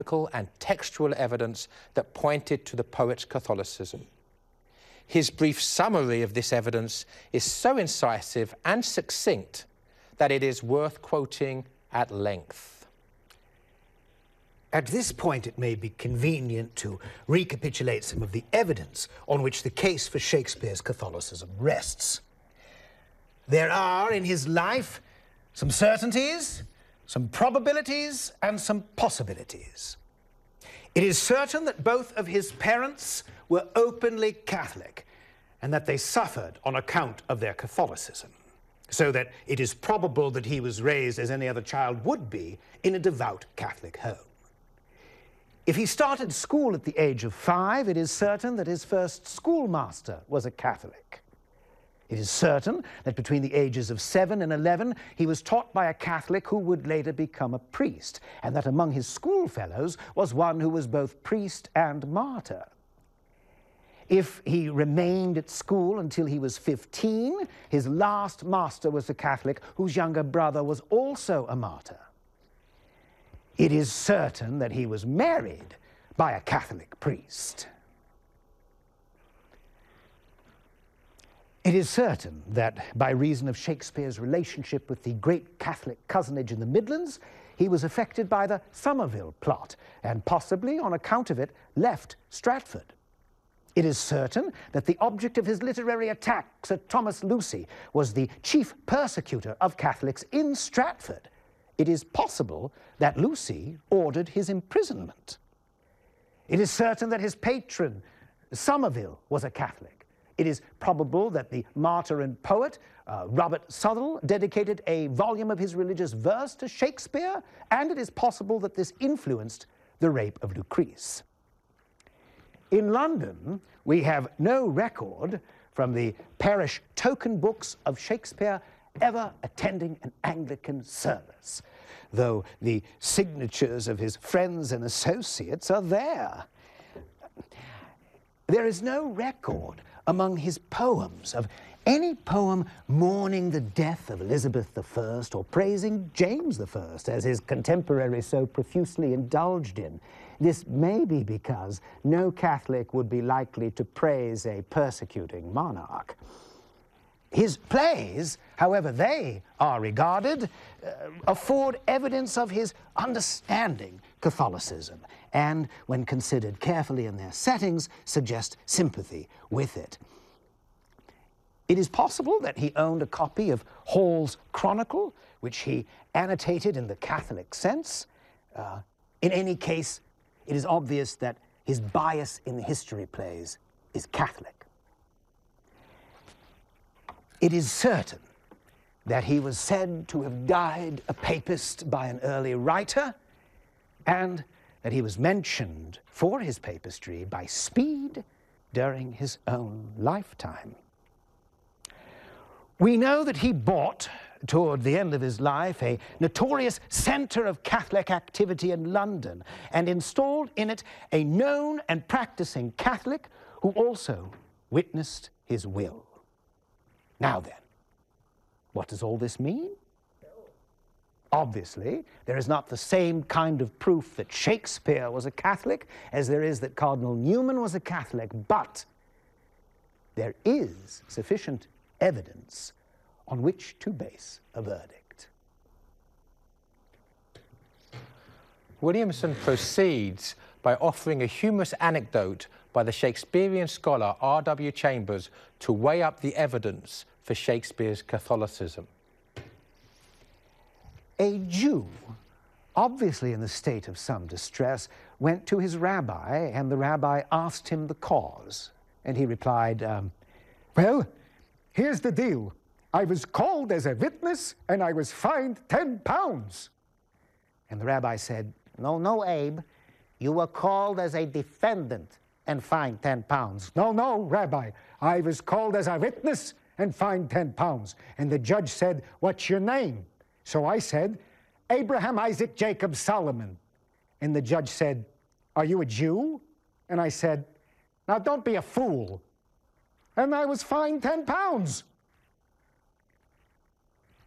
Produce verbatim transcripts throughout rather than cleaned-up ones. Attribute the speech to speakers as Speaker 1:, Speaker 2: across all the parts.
Speaker 1: and textual evidence that pointed to the poet's Catholicism. His brief summary of this evidence is so incisive and succinct that it is worth quoting at length.
Speaker 2: At this point, it may be convenient to recapitulate some of the evidence on which the case for Shakespeare's Catholicism rests. There are in his life some certainties, some probabilities, and some possibilities. It is certain that both of his parents were openly Catholic and that they suffered on account of their Catholicism, so that it is probable that he was raised, as any other child would be, in a devout Catholic home. If he started school at the age of five, it is certain that his first schoolmaster was a Catholic. It is certain that between the ages of seven and eleven, he was taught by a Catholic who would later become a priest, and that among his schoolfellows was one who was both priest and martyr. If he remained at school until he was fifteen, his last master was a Catholic whose younger brother was also a martyr. It is certain that he was married by a Catholic priest. It is certain that by reason of Shakespeare's relationship with the great Catholic cousinage in the Midlands, he was affected by the Somerville plot, and possibly on account of it left Stratford. It is certain that the object of his literary attack, Sir Thomas Lucy, was the chief persecutor of Catholics in Stratford. It is possible that Lucy ordered his imprisonment. It is certain that his patron, Somerville, was a Catholic. It is probable that the martyr and poet, uh, Robert Southwell, dedicated a volume of his religious verse to Shakespeare, and it is possible that this influenced the rape of Lucrece. In London, we have no record from the parish token books of Shakespeare ever attending an Anglican service, though the signatures of his friends and associates are there. There is no record among his poems of any poem mourning the death of Elizabeth the First or praising James the First, as his contemporaries so profusely indulged in. This may be because no Catholic would be likely to praise a persecuting monarch. His plays, however they are regarded, uh, afford evidence of his understanding Catholicism, and, when considered carefully in their settings, suggest sympathy with it. It is possible that he owned a copy of Hall's Chronicle, which he annotated in the Catholic sense. Uh, in any case, it is obvious that his bias in the history plays is Catholic. It is certain that he was said to have died a papist by an early writer, and that he was mentioned for his papistry by Speed during his own lifetime. We know that he bought, toward the end of his life, a notorious centre of Catholic activity in London, and installed in it a known and practicing Catholic who also witnessed his will. Now then, what does all this mean? Obviously, there is not the same kind of proof that Shakespeare was a Catholic as there is that Cardinal Newman was a Catholic, but there is sufficient evidence on which to base a verdict.
Speaker 1: Williamson proceeds by offering a humorous anecdote by the Shakespearean scholar R W Chambers to weigh up the evidence for Shakespeare's Catholicism.
Speaker 2: A Jew, obviously in a state of some distress, went to his rabbi, and the rabbi asked him the cause. And he replied, um, well, here's the deal. I was called as a witness, and I was fined ten pounds. And the rabbi said, no, no, Abe. You were called as a defendant and fined ten pounds. No, no, Rabbi. I was called as a witness and fined ten pounds. And the judge said, what's your name? So I said, Abraham, Isaac, Jacob, Solomon. And the judge said, are you a Jew? And I said, now don't be a fool. And I was fined ten pounds.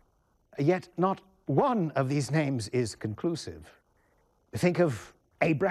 Speaker 2: Yet not one of these names is conclusive. Think of Abraham.